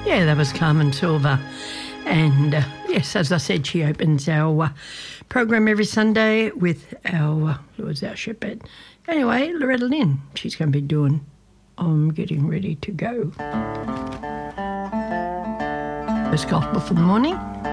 Yeah, that was Carmen Silva. And yes, as I said, she opens our program every Sunday with our Shepherd. Anyway, Loretta Lynn, she's going to be doing I'm Getting Ready to Go. First gospel for the morning.